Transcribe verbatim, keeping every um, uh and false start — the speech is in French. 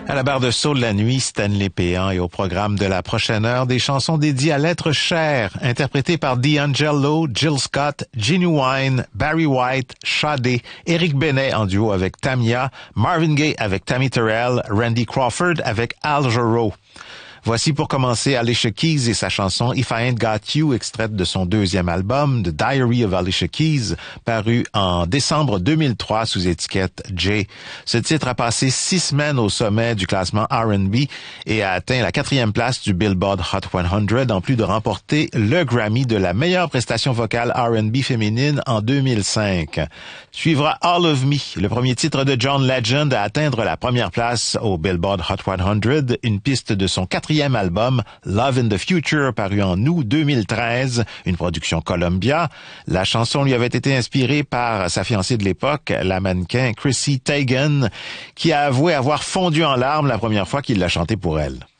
À la barre de Saut de la nuit, Stanley Péan, et au programme de la prochaine heure, des chansons dédiées à l'être cher, interprétées par D'Angelo, Jill Scott, Genuine, Barry White, Sade, Eric Benet en duo avec Tamia, Marvin Gaye avec Tammy Terrell, Randy Crawford avec Al Jarreau. Voici pour commencer Alicia Keys et sa chanson If I Ain't Got You, extraite de son deuxième album, The Diary of Alicia Keys, paru en décembre deux mille trois sous étiquette J. Ce titre a passé six semaines au sommet du classement R and B et a atteint la quatrième place du Billboard Hot cent, en plus de remporter le Grammy de la meilleure prestation vocale R and B féminine en deux mille cinq. Suivra All of Me, le premier titre de John Legend à atteindre la première place au Billboard Hot cent, une piste de son quatrième album Love in the Future, paru en août deux mille treize, une production Columbia. La chanson lui avait été inspirée par sa fiancée de l'époque, la mannequin Chrissy Teigen, qui a avoué avoir fondu en larmes la première fois qu'il l'a chantée pour elle.